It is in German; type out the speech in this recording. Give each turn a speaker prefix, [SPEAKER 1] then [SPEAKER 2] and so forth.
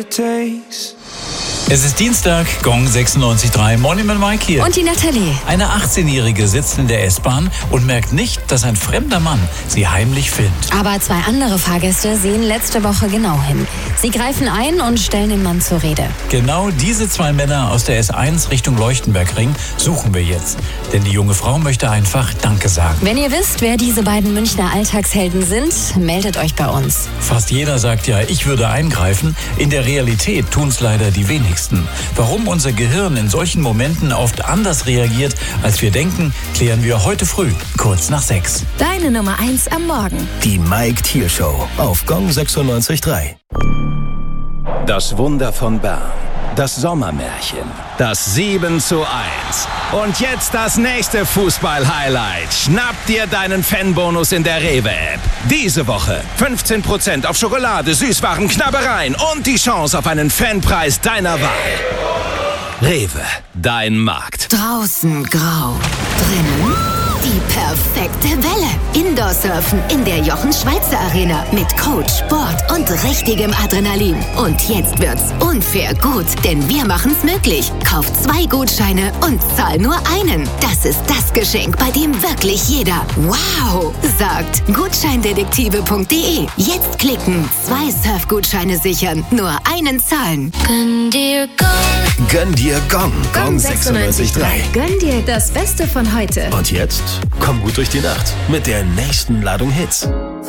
[SPEAKER 1] Es ist Dienstag, Gong 96.3, Morning mit Mike hier.
[SPEAKER 2] Und die Nathalie.
[SPEAKER 1] Eine 18-Jährige sitzt in der S-Bahn und merkt nicht, dass ein fremder Mann sie heimlich filmt.
[SPEAKER 2] Aber zwei andere Fahrgäste sehen letzte Woche genau hin. Sie greifen ein und stellen den Mann zur Rede.
[SPEAKER 1] Genau diese zwei Männer aus der S1 Richtung Leuchtenbergring suchen wir jetzt. Denn die junge Frau möchte einfach Danke sagen.
[SPEAKER 2] Wenn ihr wisst, wer diese beiden Münchner Alltagshelden sind, meldet euch bei uns.
[SPEAKER 1] Fast jeder sagt ja, ich würde eingreifen. In der Realität tun es leider die wenigsten. Warum unser Gehirn in solchen Momenten oft anders reagiert, als wir denken, klären wir heute früh, kurz nach 6.
[SPEAKER 3] Deine Nummer 1 am Morgen.
[SPEAKER 4] Die Mike Thiel Show auf Gong 96.3.
[SPEAKER 5] Das Wunder von Bern. Das Sommermärchen. Das 7:1. Und jetzt das nächste Fußball-Highlight. Schnapp dir deinen Fanbonus in der Rewe-App. Diese Woche 15% auf Schokolade, Süßwaren, Knabbereien und die Chance auf einen Fanpreis deiner Wahl. Rewe, dein Markt.
[SPEAKER 3] Draußen grau, drinnen die perfekte Welle. Indoor-Surfen in der Jochen-Schweizer-Arena mit Coach, Sport und richtigem Adrenalin. Und jetzt wird's unfair gut, denn wir machen's möglich. Kauf 2 Gutscheine und zahl nur einen. Das ist das Geschenk, bei dem wirklich jeder wow sagt. Gutscheindetektive.de. Jetzt klicken, 2 Surfgutscheine sichern, nur einen zahlen.
[SPEAKER 6] Gönn dir Gong.
[SPEAKER 4] Gönn dir Gong. Gong 96.3.
[SPEAKER 3] Gönn dir das Beste von heute.
[SPEAKER 4] Und jetzt komm gut durch die Nacht mit der nächsten Ladung Hits.